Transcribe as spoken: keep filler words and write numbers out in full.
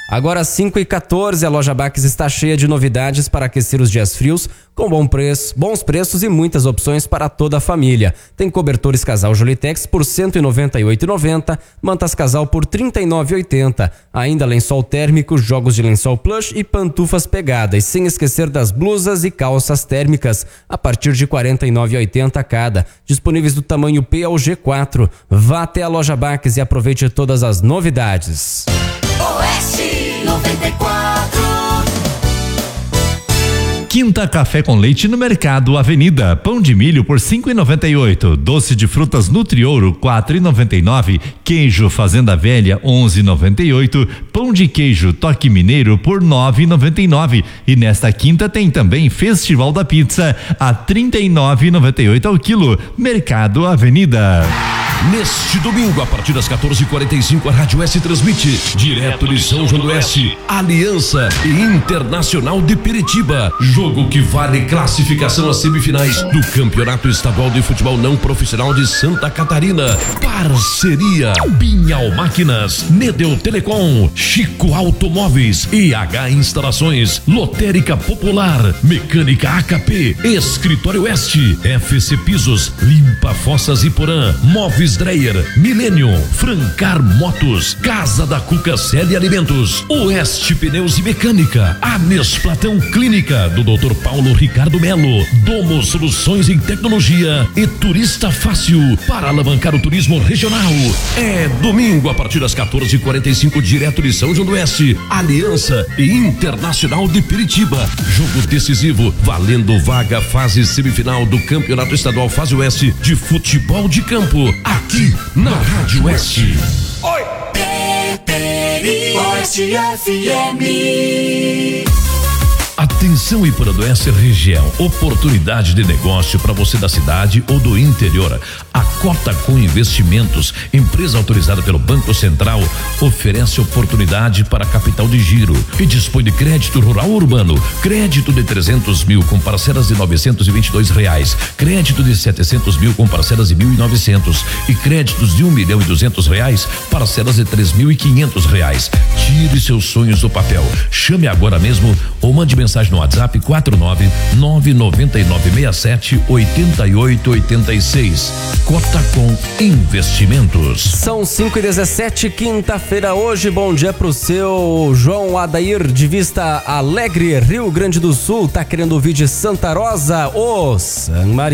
Agora cinco e quatorze, a loja Bax está cheia de novidades para aquecer os dias frios, com bom preço, bons preços e muitas opções para toda a família. Tem cobertores casal Jolitex por cento e noventa e oito reais e noventa centavos, mantas casal por trinta e nove reais e oitenta centavos, ainda lençol térmico, jogos de lençol plush e pantufas pegadas, sem esquecer das blusas e calças térmicas, a partir de quarenta e nove reais e oitenta centavos cada, disponíveis do tamanho P ao G quatro. Vá até a loja Bax e aproveite todas as novidades. Oeste noventa e quatro. Quinta Café com Leite no Mercado Avenida. Pão de milho por cinco e noventa e oito. Doce de frutas Nutriouro quatro e noventa e nove. Queijo Fazenda Velha onze e noventa e oito. Pão de queijo Toque Mineiro por nove e noventa e nove. E nesta quinta tem também Festival da Pizza a trinta e nove e noventa e oito ao quilo. Mercado Avenida. Neste domingo, a partir das quatorze e quarenta e cinco, a Rádio S transmite direto de São João do Oeste, Aliança e Internacional de Piritiba. Jogo que vale classificação às semifinais do Campeonato Estadual de Futebol Não Profissional de Santa Catarina. Parceria Pinhal Máquinas, Nedel Telecom, Chico Automóveis, E H Instalações, Lotérica Popular, Mecânica A K P, Escritório Oeste, F C Pisos, Limpa Fossas e Porã, Móveis Dreyer, Millennium, Francar Motos, Casa da Cuca Célia Alimentos, Oeste Pneus e Mecânica, Anes Platão Clínica do doutor Paulo Ricardo Melo, Domo Soluções em Tecnologia e Turista Fácil para alavancar o turismo regional. É domingo a partir das quatorze e quarenta e cinco, direto de São João do Oeste, Aliança e Internacional de Piritiba. Jogo decisivo, valendo vaga fase semifinal do Campeonato Estadual Fase Oeste de Futebol de Campo. Aqui na Rádio Oeste. Oi! Oeste F M. Atenção, Ipiranga do Oeste região, oportunidade de negócio para você da cidade ou do interior. A Cotacom Investimentos, empresa autorizada pelo Banco Central, oferece oportunidade para capital de giro e dispõe de crédito rural urbano, crédito de trezentos mil com parcelas de novecentos e vinte e dois reais, crédito de setecentos mil com parcelas de mil e novecentos e créditos de um milhão e duzentos reais, parcelas de três mil e quinhentos reais. Tire seus sonhos do papel. Chame agora mesmo ou mande mensagem no WhatsApp quatro nove nove nove nove seis sete oito oito oito seis. Cotacom Investimentos. São cinco e dezessete, quinta-feira hoje. Bom dia pro seu João Adair de Vista Alegre, Rio Grande do Sul. Tá querendo ouvir de Santa Rosa, ô San Maria.